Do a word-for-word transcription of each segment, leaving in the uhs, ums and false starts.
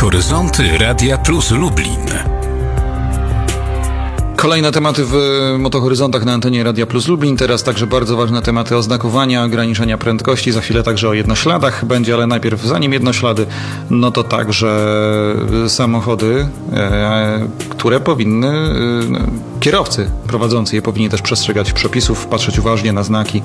Horyzonty Radia Plus Lublin. Kolejne tematy w Motohoryzontach na antenie Radia Plus Lublin. Teraz także bardzo ważne tematy oznakowania, ograniczenia prędkości. Za chwilę także o jednośladach będzie, ale najpierw zanim jednoślady, no to także samochody, e, które powinny, e, kierowcy prowadzący je powinni też przestrzegać przepisów, patrzeć uważnie na znaki.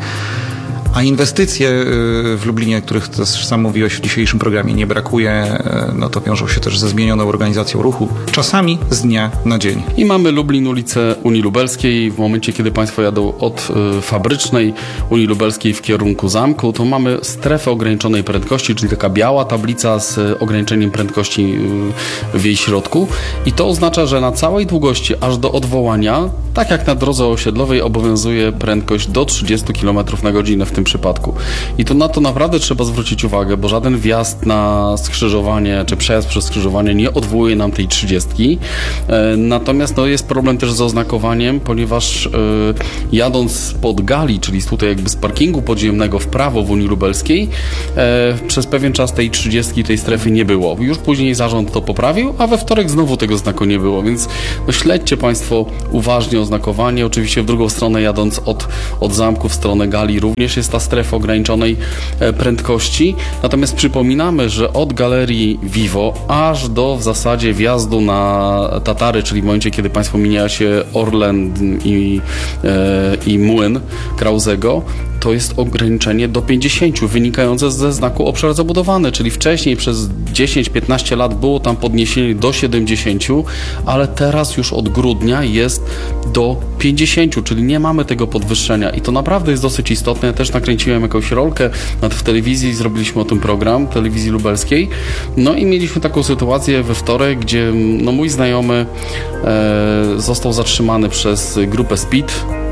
A inwestycje w Lublinie, których też sam mówiłeś w dzisiejszym programie, nie brakuje, no to wiążą się też ze zmienioną organizacją ruchu, czasami z dnia na dzień. I mamy Lublin, ulicę Unii Lubelskiej. W momencie, kiedy Państwo jadą od y, fabrycznej Unii Lubelskiej w kierunku zamku, to mamy strefę ograniczonej prędkości, czyli taka biała tablica z y, ograniczeniem prędkości y, w jej środku. I to oznacza, że na całej długości aż do odwołania, tak jak na drodze osiedlowej, obowiązuje prędkość do trzydzieści kilometrów na godzinę w tym przypadku. I to na to naprawdę trzeba zwrócić uwagę, bo żaden wjazd na skrzyżowanie, czy przejazd przez skrzyżowanie nie odwołuje nam tej trzydziestki. E, natomiast no, jest problem też z oznakowaniem, ponieważ e, jadąc pod gali, czyli tutaj jakby z parkingu podziemnego w prawo w Unii Lubelskiej, e, przez pewien czas tej trzydziestki, tej strefy nie było. Już później zarząd to poprawił, a we wtorek znowu tego znaku nie było, więc no, śledźcie Państwo uważnie oznakowanie. Oczywiście w drugą stronę jadąc od, od zamku w stronę gali również jest ta strefa ograniczonej prędkości. Natomiast przypominamy, że od galerii Vivo aż do w zasadzie wjazdu na Tatary, czyli w momencie, kiedy Państwo mijają się Orlen i, e, i Młyn Krauzego, to jest ograniczenie do pięćdziesięciu, wynikające ze znaku obszar zabudowany, czyli wcześniej przez dziesięć piętnaście lat było tam podniesienie do siedemdziesięciu, ale teraz już od grudnia jest do pięćdziesięciu, czyli nie mamy tego podwyższenia i to naprawdę jest dosyć istotne. Ja też nakręciłem jakąś rolkę w telewizji, zrobiliśmy o tym program, telewizji lubelskiej, no i mieliśmy taką sytuację we wtorek, gdzie no, mój znajomy e, został zatrzymany przez grupę Speed.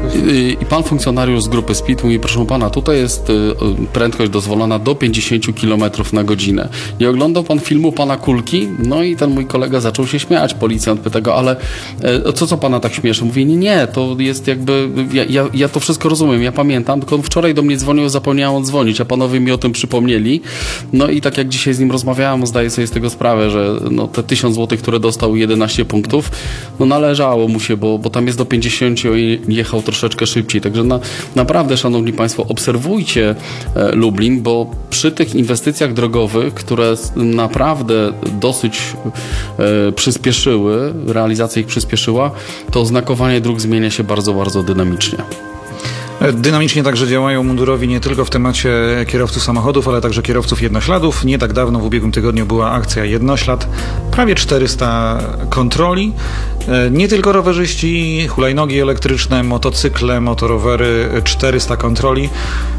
I pan funkcjonariusz z grupy Speed mówi, proszę pana, tutaj jest prędkość dozwolona do pięćdziesięciu kilometrów na godzinę. Nie oglądał pan filmu pana Kulki? No i ten mój kolega zaczął się śmiać. Policjant pyta go, ale co, co pana tak śmieszy? Mówi, nie, nie, to jest jakby, ja, ja, ja to wszystko rozumiem, ja pamiętam, tylko on wczoraj do mnie dzwonił, zapomniałem odzwonić, a panowie mi o tym przypomnieli. No i tak jak dzisiaj z nim rozmawiałem, zdaję sobie z tego sprawę, że no, te tysiąc złotych, które dostał, jedenaście punktów, no należało mu się, bo, bo tam jest do pięćdziesięciu i jechał troszeczkę szybciej. Także na, naprawdę, szanowni państwo, obserwujcie e, Lublin, bo przy tych inwestycjach drogowych, które naprawdę dosyć e, przyspieszyły, realizacja ich przyspieszyła, to oznakowanie dróg zmienia się bardzo, bardzo dynamicznie. Dynamicznie także działają mundurowi nie tylko w temacie kierowców samochodów, ale także kierowców jednośladów. Nie tak dawno, w ubiegłym tygodniu, była akcja Jednoślad. Prawie czterysta kontroli. Nie tylko rowerzyści, hulajnogi elektryczne, motocykle, motorowery, czterysta kontroli.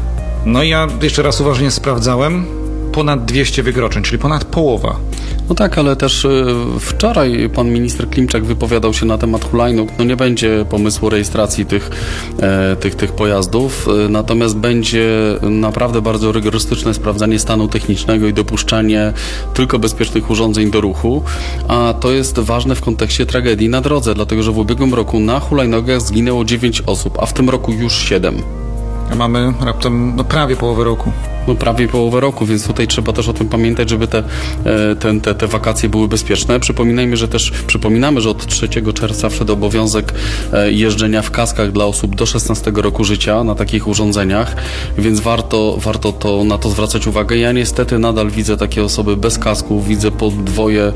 No i ja jeszcze raz uważnie sprawdzałem. Ponad dwieście wykroczeń, czyli ponad połowa. No tak, ale też y, wczoraj pan minister Klimczak wypowiadał się na temat hulajnóg. No nie będzie pomysłu rejestracji tych, e, tych, tych pojazdów, e, natomiast będzie naprawdę bardzo rygorystyczne sprawdzanie stanu technicznego i dopuszczanie tylko bezpiecznych urządzeń do ruchu, a to jest ważne w kontekście tragedii na drodze, dlatego że w ubiegłym roku na hulajnogach zginęło dziewięć osób, a w tym roku już siedem. A mamy raptem no, prawie połowę roku. No prawie połowę roku, więc tutaj trzeba też o tym pamiętać, żeby te, te, te, te wakacje były bezpieczne. Przypominajmy, że też przypominamy, że od trzeciego czerwca wszedł obowiązek jeżdżenia w kaskach dla osób do szesnastego roku życia na takich urządzeniach, więc warto, warto to, na to zwracać uwagę. Ja niestety nadal widzę takie osoby bez kasków, widzę po dwoje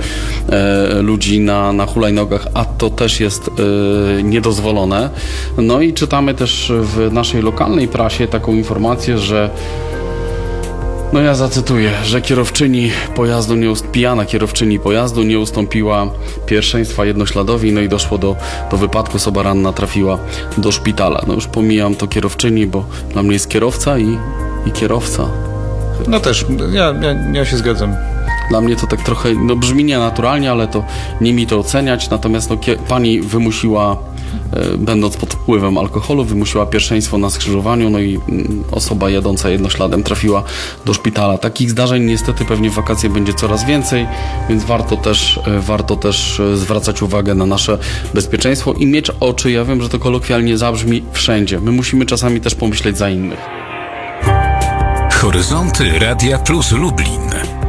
e, ludzi na, na hulajnogach, a to też jest e, niedozwolone. No i czytamy też w naszej lokalnej prasie taką informację, że no ja zacytuję, że kierowczyni pojazdu nie ust... pijana kierowczyni pojazdu nie ustąpiła pierwszeństwa jednośladowi, no i doszło do, do wypadku, osoba ranna trafiła do szpitala. No już pomijam to kierowczyni, bo dla mnie jest kierowca i, i kierowca. No też, ja, ja, ja się zgadzam. Dla mnie to tak trochę, no brzmi nienaturalnie, ale to nie mi to oceniać, natomiast no, pani wymusiła, e, będąc pod wpływem alkoholu, wymusiła pierwszeństwo na skrzyżowaniu, no i mm, osoba jadąca jednośladem trafiła do szpitala. Takich zdarzeń niestety pewnie w wakacje będzie coraz więcej, więc warto też, e, warto też e, zwracać uwagę na nasze bezpieczeństwo i mieć oczy, ja wiem, że to kolokwialnie zabrzmi, wszędzie. My musimy czasami też pomyśleć za innych. Horyzonty Radia Plus Lublin.